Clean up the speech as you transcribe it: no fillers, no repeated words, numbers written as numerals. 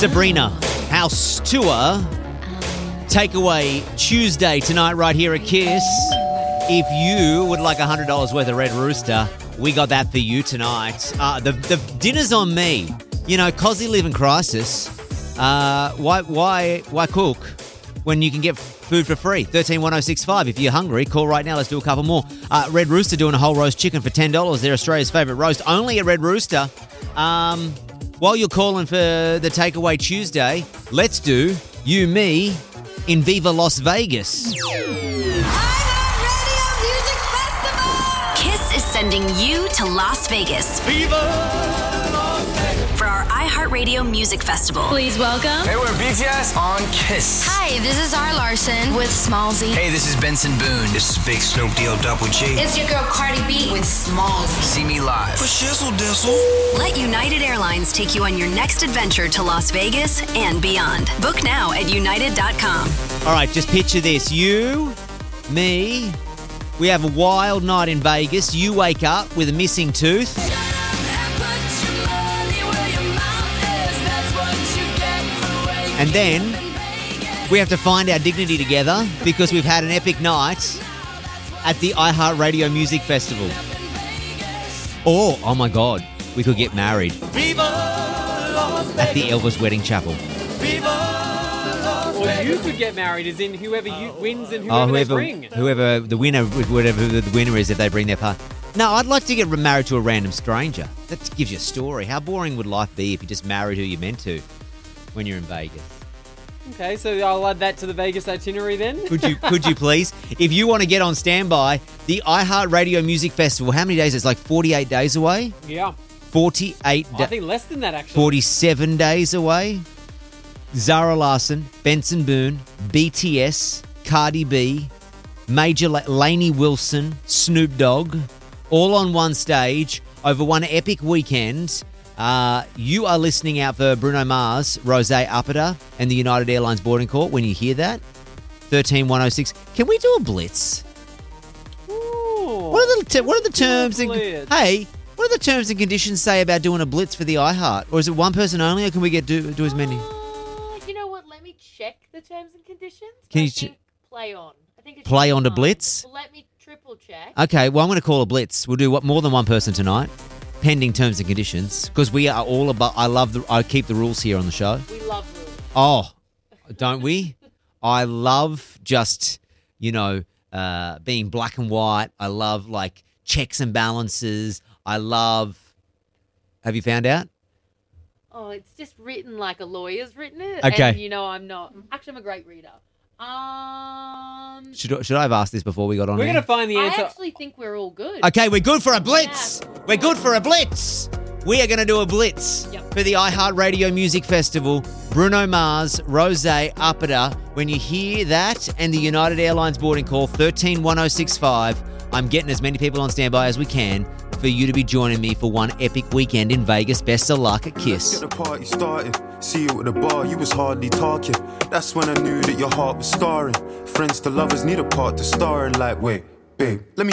Sabrina House Tour Takeaway Tuesday tonight right here at Kiss. If you would like $100 worth of Red Rooster, we got that for you tonight. The dinner's on me. You know, cause you live in crisis. Why cook when you can get food for free? 131065. If you're hungry, call right now. Let's do a couple more. Red Rooster doing a whole roast chicken for $10. They're Australia's favourite roast. Only at Red Rooster. While you're calling for the Takeaway Tuesday, let's do You, Me in Viva Las Vegas. Kiss is sending you to Las Vegas. Viva Las Vegas. For our iHeartRadio Music Festival. Please welcome. Hey, we're BTS on Kiss. Hi, this is R. Larson with Smallzy. Hey, this is Benson Boone. This is Big Snoop D-O Double G. It's your girl Cardi B with Smallzy. See me live. For shizzle dizzle. Let United Airlines take you on your next adventure to Las Vegas and beyond. Book now at united.com. All right, just picture this. You, me, we have a wild night in Vegas. You wake up with a missing tooth. And then we have to find our dignity together because we've had an epic night at the iHeartRadio Music Festival. Or, oh my God, we could get married at the Elvis Wedding Chapel. Or you could get married, as in whoever wins and whoever they bring. Whoever the winner, whatever the winner is, if they bring their partner. No, I'd like to get married to a random stranger. That gives you a story. How boring would life be if you just married who you're meant to when you're in Vegas? Okay, so I'll add that to the Vegas itinerary then. Could you please? If you want to get on standby, the iHeartRadio Music Festival, how many days? It's like 48 days away? Yeah. 48 I think less than that, actually. 47 days away. Zara Larsson, Benson Boone, BTS, Cardi B, Major Lainey Wilson, Snoop Dogg, all on one stage over one epic weekend. You are listening out for Bruno Mars, Rosé Apata, and the United Airlines boarding call. When you hear that, 13106. Can we do a blitz? Ooh, What are the terms? blitz. Hey, what do the terms and conditions say about doing a blitz for the iHeart? Or is it one person only, or can we do as many? You know what? Let me check the terms and conditions. Can I you think play on. I think it Play should be on to fine. blitz? Well, let me triple check. Okay, well, I'm going to call a blitz. We'll do more than one person tonight, pending terms and conditions, because we are all about. I keep the rules here on the show. We love rules. Oh, don't we? I love just, being black and white. I love, like, checks and balances. I love... Have you found out? Oh, it's just written like a lawyer's written it. Okay. And I'm not. Actually, I'm a great reader. Should I have asked this before we got on We're here? going to find the I answer. actually think we're all good. Okay, we're good for a blitz. Yeah. We're good for a blitz. We are going to do a blitz for the iHeartRadio Music Festival. Bruno Mars, Rosé Apata. When you hear that and the United Airlines boarding call, 131065, I'm getting as many people on standby as we can for you to be joining me for one epic weekend in Vegas. Best of luck at Kiss. Get the party started. See you at the bar, you was hardly talking. That's when I knew that your heart was scarring. Friends to lovers need a part to star in. Like, wait, babe, let me